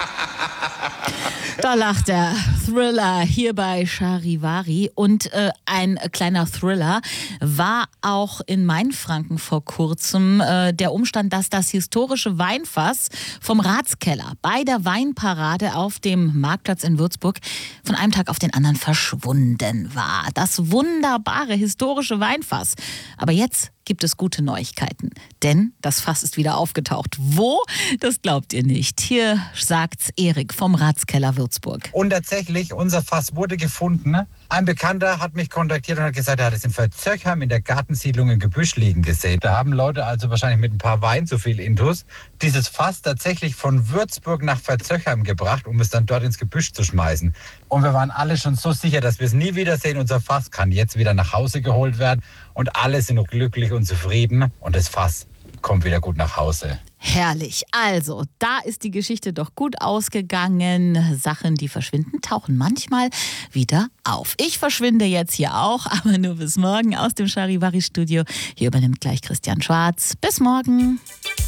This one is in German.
Da lacht der Thriller hier bei Charivari. Und ein kleiner Thriller war auch in Mainfranken vor kurzem der Umstand, dass das historische Weinfass vom Ratskeller bei der Weinparade auf dem Marktplatz in Würzburg von einem Tag auf den anderen verschwunden war. Das wunderbare historische Weinfass. Aber jetzt gibt es gute Neuigkeiten, denn das Fass ist wieder aufgetaucht. Wo? Das glaubt ihr nicht. Hier sagt's Erik vom Ratskeller Würzburg. Und tatsächlich, unser Fass wurde gefunden. Ein Bekannter hat mich kontaktiert und hat gesagt, er hat es in Verzöchheim in der Gartensiedlung im Gebüsch liegen gesehen. Da haben Leute also wahrscheinlich mit ein paar Wein zu viel Intus dieses Fass tatsächlich von Würzburg nach Verzöchheim gebracht, um es dann dort ins Gebüsch zu schmeißen. Und wir waren alle schon so sicher, dass wir es nie wiedersehen. Unser Fass kann jetzt wieder nach Hause geholt werden und alle sind noch glücklich und zufrieden und das Fass kommt wieder gut nach Hause. Herrlich. Also, da ist die Geschichte doch gut ausgegangen. Sachen, die verschwinden, tauchen manchmal wieder auf. Ich verschwinde jetzt hier auch, aber nur bis morgen aus dem Charivari-Studio. Hier übernimmt gleich Christian Schwarz. Bis morgen.